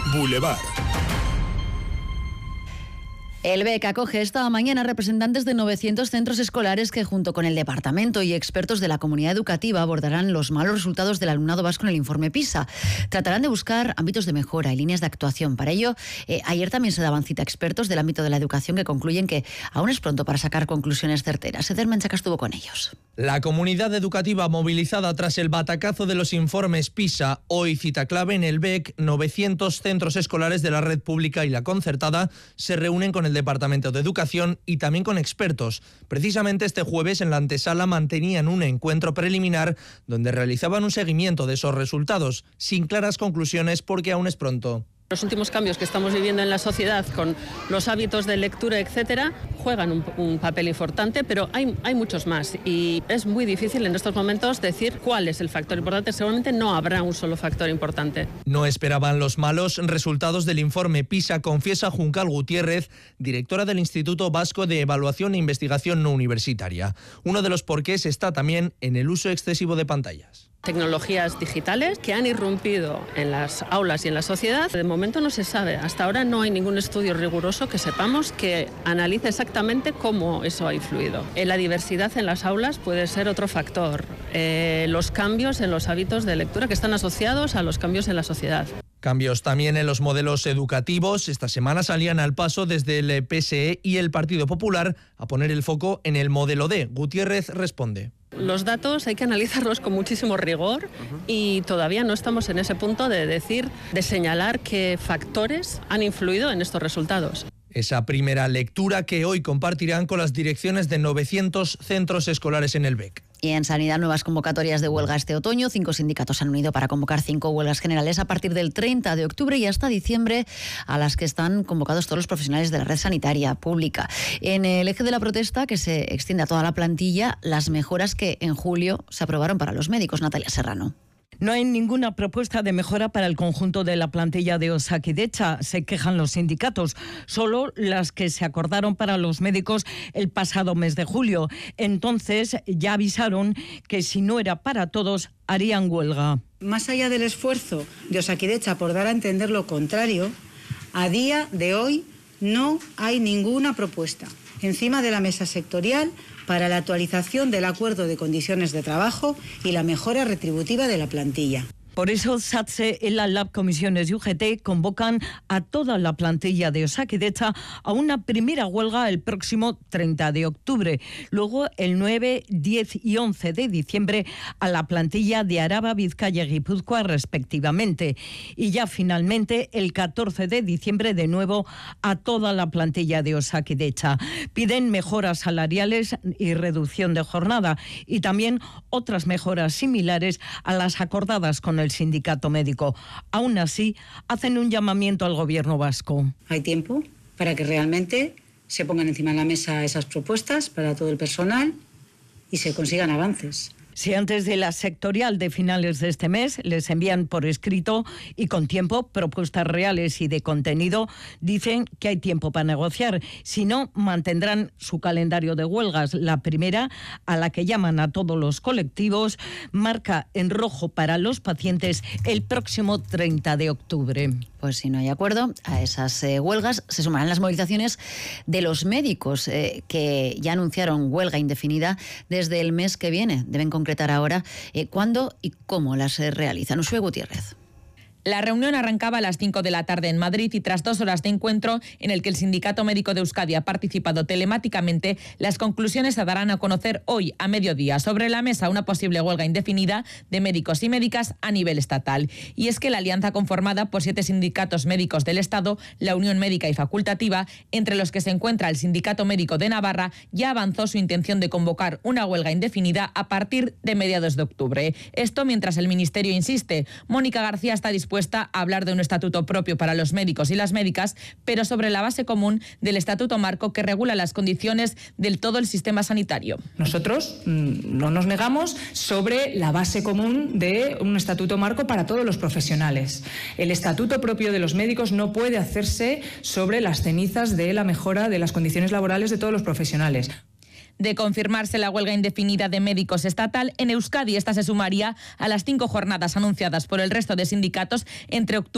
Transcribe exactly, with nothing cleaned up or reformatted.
Boulevard. El B E C acoge esta mañana representantes de novecientos centros escolares que, junto con el departamento y expertos de la comunidad educativa, abordarán los malos resultados del alumnado vasco en el informe PISA. Tratarán de buscar ámbitos de mejora y líneas de actuación. Para ello, eh, ayer también se daban cita a expertos del ámbito de la educación que concluyen que aún es pronto para sacar conclusiones certeras. Eder Menchaca estuvo con ellos. La comunidad educativa movilizada tras el batacazo de los informes PISA, hoy cita clave en el B E C, novecientos centros escolares de la red pública y la concertada se reúnen con el Departamento de Educación y también con expertos. Precisamente este jueves en la antesala mantenían un encuentro preliminar donde realizaban un seguimiento de esos resultados, sin claras conclusiones porque aún es pronto. Los últimos cambios que estamos viviendo en la sociedad con los hábitos de lectura, etcétera, juegan un, un papel importante, pero hay, hay muchos más y es muy difícil en estos momentos decir cuál es el factor importante. Seguramente no habrá un solo factor importante. No esperaban los malos resultados del informe PISA, confiesa Juncal Gutiérrez, directora del Instituto Vasco de Evaluación e Investigación No Universitaria. Uno de los porqués está también en el uso excesivo de pantallas. Tecnologías digitales que han irrumpido en las aulas y en la sociedad. De momento no se sabe. Hasta ahora no hay ningún estudio riguroso que sepamos que analice exactamente cómo eso ha influido. Eh, la diversidad en las aulas puede ser otro factor. Eh, los cambios en los hábitos de lectura que están asociados a los cambios en la sociedad. Cambios también en los modelos educativos. Esta semana salían al paso desde el P S E y el Partido Popular a poner el foco en el modelo D. Gutiérrez responde. Los datos hay que analizarlos con muchísimo rigor y todavía no estamos en ese punto de decir, de señalar qué factores han influido en estos resultados. Esa primera lectura que hoy compartirán con las direcciones de novecientos centros escolares en el B E C. Y en Sanidad, nuevas convocatorias de huelga este otoño. Cinco sindicatos se han unido para convocar cinco huelgas generales a partir del treinta de octubre y hasta diciembre, a las que están convocados todos los profesionales de la red sanitaria pública. En el eje de la protesta, que se extiende a toda la plantilla, las mejoras que en julio se aprobaron para los médicos. Natalia Serrano. No hay ninguna propuesta de mejora para el conjunto de la plantilla de Osakidetza, se quejan los sindicatos, solo las que se acordaron para los médicos el pasado mes de julio. Entonces ya avisaron que si no era para todos, harían huelga. Más allá del esfuerzo de Osakidetza por dar a entender lo contrario, a día de hoy no hay ninguna propuesta encima de la mesa sectorial para la actualización del acuerdo de condiciones de trabajo y la mejora retributiva de la plantilla. Por eso, SATSE, ELA, LAB, Comisiones y U G T convocan a toda la plantilla de Osakidetza a una primera huelga el próximo treinta de octubre. Luego, el nueve, diez y once de diciembre, a la plantilla de Araba, Vizcaya y Guipúzcoa, respectivamente. Y ya finalmente, el catorce de diciembre, de nuevo, a toda la plantilla de Osakidetza. Piden mejoras salariales y reducción de jornada y también otras mejoras similares a las acordadas con el sindicato médico. Aún así, hacen un llamamiento al gobierno vasco. Hay tiempo para que realmente se pongan encima de la mesa esas propuestas para todo el personal y se consigan avances. Si antes de la sectorial de finales de este mes les envían por escrito y con tiempo propuestas reales y de contenido, dicen que hay tiempo para negociar. Si no, mantendrán su calendario de huelgas. La primera, a la que llaman a todos los colectivos, marca en rojo para los pacientes el próximo treinta de octubre. Pues si no hay acuerdo a esas eh, huelgas, se sumarán las movilizaciones de los médicos eh, que ya anunciaron huelga indefinida desde el mes que viene. Deben concretar ahora eh, cuándo y cómo las eh, realizan. Usue Gutiérrez. La reunión arrancaba a las cinco de la tarde en Madrid y tras dos horas de encuentro en el que el Sindicato Médico de Euskadi ha participado telemáticamente, las conclusiones se darán a conocer hoy a mediodía. Sobre la mesa una posible huelga indefinida de médicos y médicas a nivel estatal. Y es que la alianza conformada por siete sindicatos médicos del Estado, la Unión Médica y Facultativa, entre los que se encuentra el Sindicato Médico de Navarra, ya avanzó su intención de convocar una huelga indefinida a partir de mediados de octubre. Esto mientras el Ministerio insiste. Mónica García está dispuesta a hablar de un estatuto propio para los médicos y las médicas, pero sobre la base común del estatuto marco que regula las condiciones del todo el sistema sanitario. Nosotros mmm, no nos negamos sobre la base común de un estatuto marco para todos los profesionales. El estatuto propio de los médicos no puede hacerse sobre las cenizas de la mejora de las condiciones laborales de todos los profesionales. De confirmarse la huelga indefinida de médicos estatal, en Euskadi esta se sumaría a las cinco jornadas anunciadas por el resto de sindicatos entre octubre